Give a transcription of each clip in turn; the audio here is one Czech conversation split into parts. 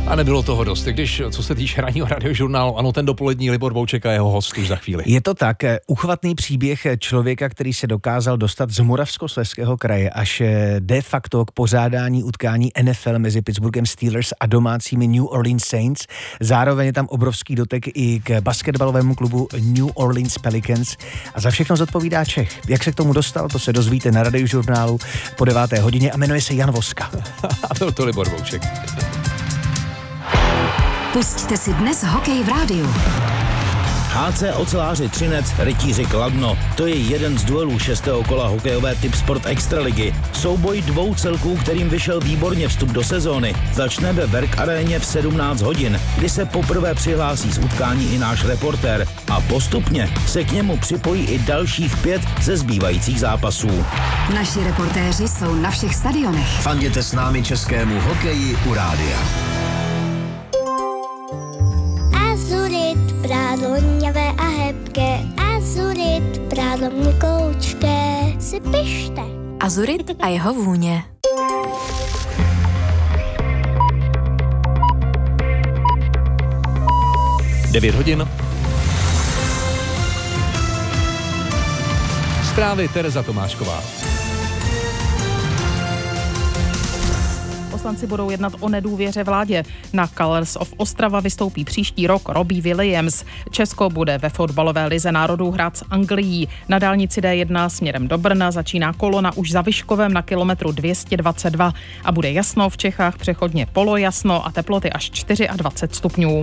A nebylo toho dost, když co se týče ranního radiožurnálu, ano, ten dopolední Libor Bouček a jeho host už za chvíli. Je to tak, uchvatný příběh člověka, který se dokázal dostat z Moravskoslezského kraje až de facto k pořádání utkání NFL mezi Pittsburghem Steelers a domácími New Orleans Saints. Zároveň je tam obrovský dotek i k basketbalovému klubu New Orleans Pelicans a za všechno zodpovídá Čech. Jak se k tomu dostal, to se dozvíte na radiožurnálu po 9. hodině a jmenuje se Jan Voska. A byl to Libor Bouček. Pusťte si dnes hokej v rádiu. HC Oceláři Třinec, Rytíři Kladno. To je jeden z duelů 6. kola hokejové Tipsport Extraligy. Souboj dvou celků, kterým vyšel výborně vstup do sezóny, začne ve Werk Aréně v 17 hodin, kdy se poprvé přihlásí z utkání i náš reportér a postupně se k němu připojí i dalších 5 ze zbývajících zápasů. Naši reportéři jsou na všech stadionech. Fanděte s námi českému hokeji u rádia. Prádlo hněvé a hebké, azurit, prádlo měkoučké, si pište. Azurit a jeho vůně. Devět hodin. Zprávy Tereza Tomášková. Poslanci budou jednat o nedůvěře vládě. Na Colors of Ostrava vystoupí příští rok Robbie Williams. Česko bude ve fotbalové lize národů hrát s Anglií. Na dálnici D1 směrem do Brna začíná kolona už za Vyškovem na kilometru 222 a bude jasno v Čechách přechodně polojasno a teploty až 24 stupňů.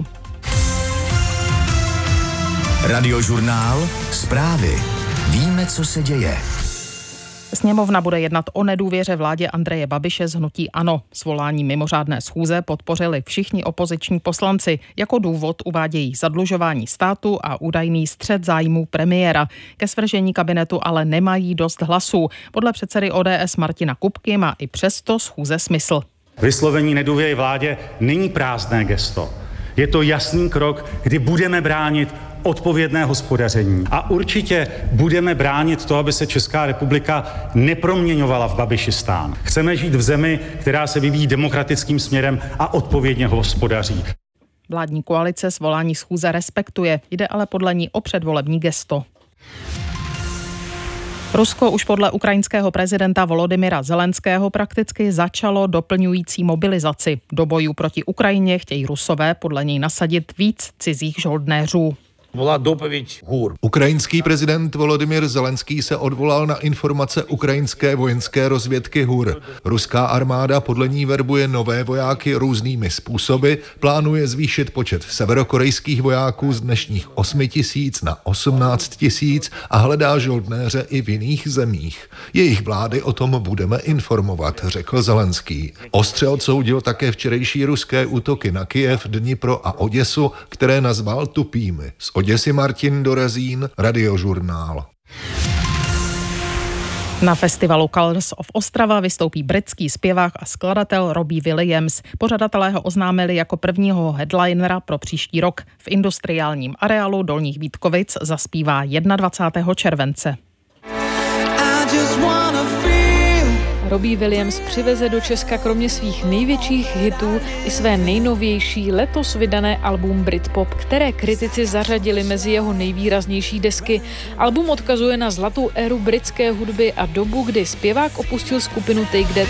Radiožurnál, zprávy. Víme, co se děje. Sněmovna bude jednat o nedůvěře vládě Andreje Babiše z hnutí ANO. Svolání mimořádné schůze podpořili všichni opoziční poslanci. Jako důvod uvádějí zadlužování státu a údajný střet zájmů premiéra. Ke svržení kabinetu ale nemají dost hlasů. Podle předsedy ODS Martina Kupky má i přesto schůze smysl. Vyslovení nedůvěry vládě není prázdné gesto. Je to jasný krok, kdy budeme bránit odpovědné hospodaření. A určitě budeme bránit to, aby se Česká republika neproměňovala v Babišistán. Chceme žít v zemi, která se vyvíjí demokratickým směrem a odpovědně hospodaří. Vládní koalice svolání schůze respektuje, jde ale podle ní o předvolební gesto. Rusko už podle ukrajinského prezidenta Volodymyra Zelenského prakticky začalo doplňující mobilizaci. Do bojů proti Ukrajině chtějí Rusové podle něj nasadit víc cizích žoldnéřů. Ukrajinský prezident Volodymyr Zelenský se odvolal na informace ukrajinské vojenské rozvědky HUR. Ruská armáda podle ní verbuje nové vojáky různými způsoby, plánuje zvýšit počet severokorejských vojáků z dnešních 8 000 na 18 000 a hledá žoldnéře i v jiných zemích. Jejich vlády o tom budeme informovat, řekl Zelenský. Ostře odsoudil také včerejší ruské útoky na Kyjev, Dnipro a Oděsu, které nazval tupými. Oděsy Martin Dorazín, Radiožurnál. Na festivalu Colors of Ostrava vystoupí britský zpěvák a skladatel Robbie Williams. Pořadatelé ho oznámili jako prvního headlinera pro příští rok. V industriálním areálu Dolních Vítkovic zaspívá 21. července. Robbie Williams přiveze do Česka kromě svých největších hitů i své nejnovější letos vydané album Britpop, které kritici zařadili mezi jeho nejvýraznější desky. Album odkazuje na zlatou éru britské hudby a dobu, kdy zpěvák opustil skupinu Take That.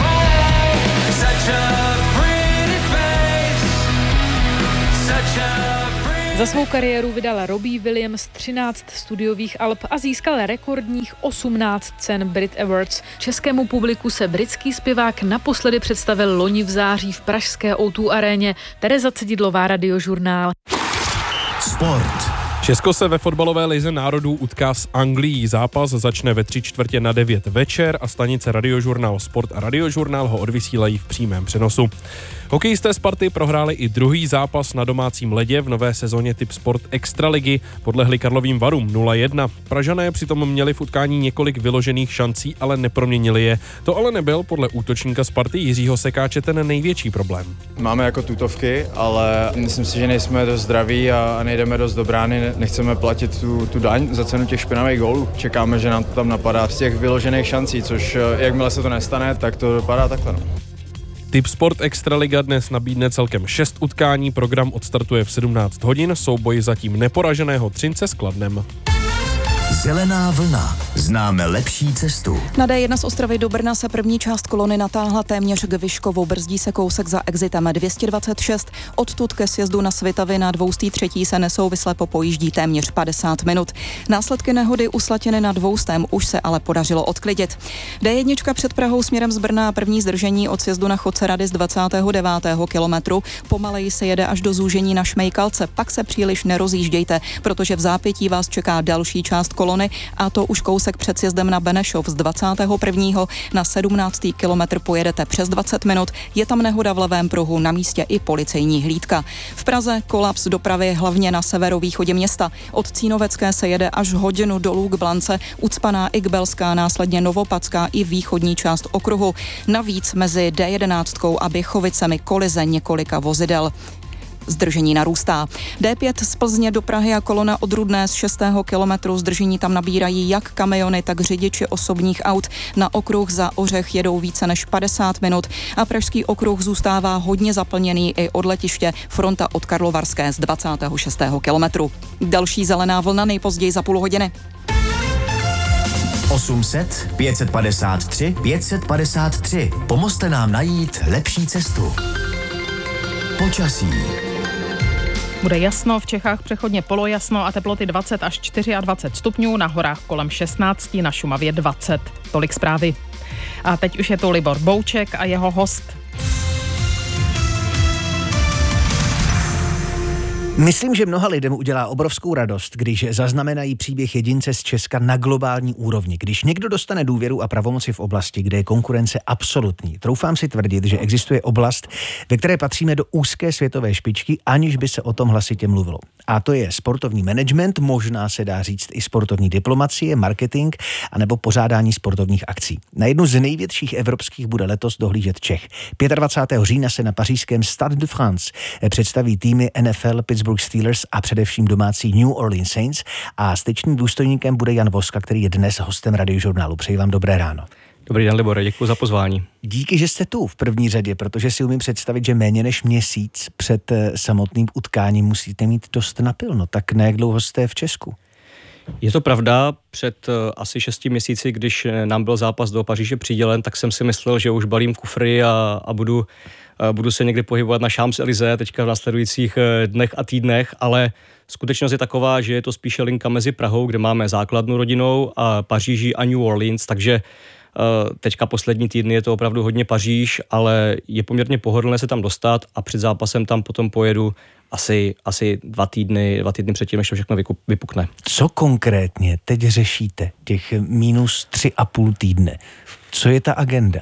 Za svou kariéru vydal Robbie Williams 13 studiových alb a získal rekordních 18 cen Brit Awards. Českému publiku se britský zpěvák naposledy představil loni v září v pražské O2 aréně. Tereza Cedidlová, Radiožurnál. Sport. Česko se ve fotbalové lize národů utká s Anglií. Zápas začne ve 8:45 večer a stanice Radiožurnál Sport a Radiožurnál ho odvysílají v přímém přenosu. Hokejisté Sparty prohráli i druhý zápas na domácím ledě v nové sezóně Tipsport Extraligy. Podlehli Karlovým Varům 0-1. Pražané přitom měli v utkání několik vyložených šancí, ale neproměnili je. To ale nebyl podle útočníka Sparty Jiřího Sekáče ten největší problém. Máme jako tutovky, ale myslím si, že nejsme dost zdraví a nejdeme dost do brány. Nechceme platit tu daň za cenu těch špinavých gólů. Čekáme, že nám to tam napadá z těch vyložených šancí, což jakmile se to nestane, tak to dopadá takhle. Tipsport Extraliga dnes nabídne celkem 6 utkání, program odstartuje v 17 hodin, souboj zatím neporaženého Třince s Kladnem. Zelená vlna. Známe lepší cestu. Na D1 z Ostravy do Brna se první část kolony natáhla téměř k Vyškovu. Brzdí se kousek za exitem 226. Odtud ke sjezdu na Svitavy na 203. se nesouvisle popojíždí téměř 50 minut. Následky nehody u Slatiny nad Dvoustem už se ale podařilo odklidit. D1 před Prahou směrem z Brna první zdržení od sjezdu na Chodce Rady z 29. kilometru. Pomaleji se jede až do zúžení na Šmejkalce. Pak se příliš nerozjíždějte, protože v zápětí vás čeká další část kolony, a to už kousek před sjezdem na Benešov z 21. na 17. kilometr pojedete přes 20 minut. Je tam nehoda v levém pruhu, na místě i policejní hlídka. V Praze kolaps dopravy hlavně na severovýchodě města. Od Cínovecké se jede až hodinu dolů k Blance, ucpaná i Kbelská, následně Novopadská i východní část okruhu. Navíc mezi D11 a Běchovicemi kolize několika vozidel. Zdržení narůstá. D5 z Plzně do Prahy a kolona od Rudné z 6. kilometru. Zdržení tam nabírají jak kamiony, tak řidiči osobních aut. Na okruh za Ořech jedou více než 50 minut a pražský okruh zůstává hodně zaplněný i od letiště. Fronta od Karlovarské z 26. kilometru. Další zelená vlna nejpozději za půl hodiny. 800 553 553. Pomozte nám najít lepší cestu. Počasí. Bude jasno, v Čechách přechodně polojasno a teploty 20 až 24 stupňů, na horách kolem 16, na Šumavě 20. Tolik zprávy. A teď už je tu Libor Bouček a jeho host. Myslím, že mnoha lidem udělá obrovskou radost, když zaznamenají příběh jedince z Česka na globální úrovni. Když někdo dostane důvěru a pravomoci v oblasti, kde je konkurence absolutní. Troufám si tvrdit, že existuje oblast, ve které patříme do úzké světové špičky, aniž by se o tom hlasitě mluvilo. A to je sportovní management, možná se dá říct i sportovní diplomacie, marketing anebo pořádání sportovních akcí. Na jednu z největších evropských bude letos dohlížet Čech. 25. října se na pařížském Stade de France představí týmy NFL, Pittsburgh Steelers a především domácí New Orleans Saints a styčným důstojníkem bude Jan Voska, který je dnes hostem Radiožurnálu. Přeji vám dobré ráno. Dobrý den, Libore, děkuji za pozvání. Díky, že jste tu v první řadě, protože si umím představit, že méně než měsíc před samotným utkáním musíte mít dost napilno. Tak na jak dlouho jste v Česku? Je to pravda, před asi 6 měsíci, když nám byl zápas do Paříže přidělen, tak jsem si myslel, že už balím kufry a budu se někdy pohybovat na Champs-Élysées teďka v následujících dnech a týdnech, ale skutečnost je taková, že je to spíše linka mezi Prahou, kde máme základnu rodinou, a Paříží a New Orleans, takže teďka poslední týdny je to opravdu hodně Paříž, ale je poměrně pohodlné se tam dostat a před zápasem tam potom pojedu asi 2 týdny předtím, než to všechno vypukne. Co konkrétně teď řešíte těch minus 3,5 týdne? Co je ta agenda?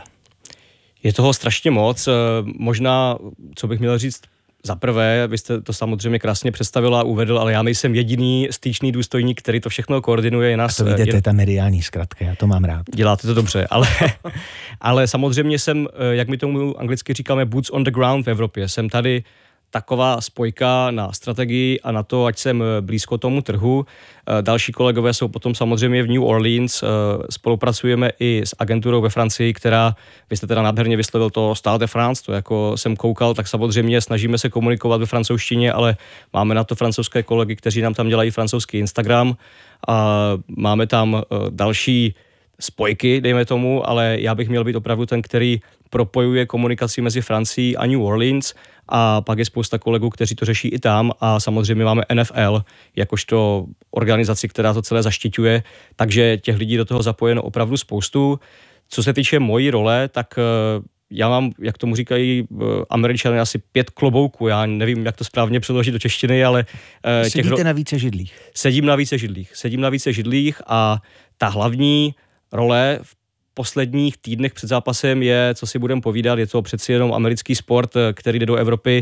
Je toho strašně moc. Možná, co bych měl říct, za prvé, vy jste to samozřejmě krásně představil a uvedl, ale já nejsem jediný styčný důstojník, který to všechno koordinuje. A to vidíte, to je ta mediální zkratka, já to mám rád. Děláte to dobře, ale samozřejmě jsem, jak my tomu anglicky říkáme, boots on the ground v Evropě. Jsem tady taková spojka na strategii a na to, ať jsem blízko tomu trhu. Další kolegové jsou potom samozřejmě v New Orleans. Spolupracujeme i s agenturou ve Francii, která, vy jste teda nádherně vyslovil to Stade de France, to jako jsem koukal, tak samozřejmě snažíme se komunikovat ve francouzštině, ale máme na to francouzské kolegy, kteří nám tam dělají francouzský Instagram. A máme tam další spojky, dejme tomu, ale já bych měl být opravdu ten, který propojuje komunikaci mezi Francií a New Orleans, a pak je spousta kolegů, kteří to řeší i tam, a samozřejmě máme NFL jakožto organizaci, která to celé zaštiťuje, takže těch lidí do toho zapojeno opravdu spoustu. Co se týče mojí role, tak já mám, jak tomu říkají Američané, asi 5 klobouků. Já nevím, jak to správně přeložit do češtiny, ale... Sedíte na více židlích. Sedím na více židlích a ta hlavní role v posledních týdnech před zápasem je, co si budeme povídat, je to přeci jenom americký sport, který jde do Evropy.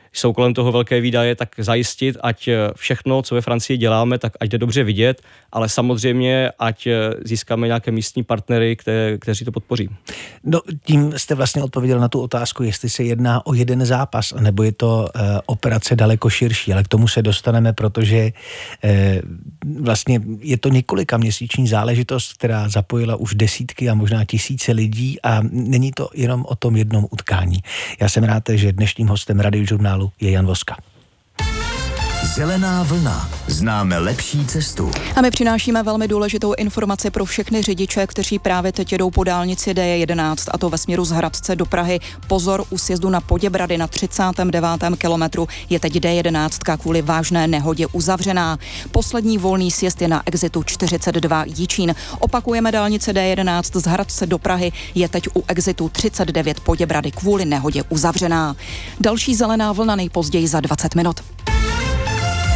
jsou kolem toho velké výdaje, tak zajistit, ať všechno, co ve Francii děláme, tak ať jde dobře vidět, ale samozřejmě, ať získáme nějaké místní partnery, kteří to podpoří. No, tím jste vlastně odpověděl na tu otázku, jestli se jedná o jeden zápas, nebo je to operace daleko širší, ale k tomu se dostaneme, protože vlastně je to několika měsíční záležitost, která zapojila už desítky a možná tisíce lidí a není to jenom o tom jednom utkání. Já jsem rád, že dnešním hostem Radiožurnálu je Jan Voska. Zelená vlna. Známe lepší cestu. A my přinášíme velmi důležitou informaci pro všechny řidiče, kteří právě teď jedou po dálnici D11, a to ve směru z Hradce do Prahy. Pozor, u sjezdu na Poděbrady na 39. kilometru je teď D11 kvůli vážné nehodě uzavřená. Poslední volný sjezd je na exitu 42 Jičín. Opakujeme, dálnice D11 z Hradce do Prahy je teď u exitu 39 Poděbrady kvůli nehodě uzavřená. Další zelená vlna nejpozději za 20 minut.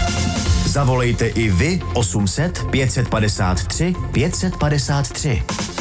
Zavolejte i vy 800 553 553.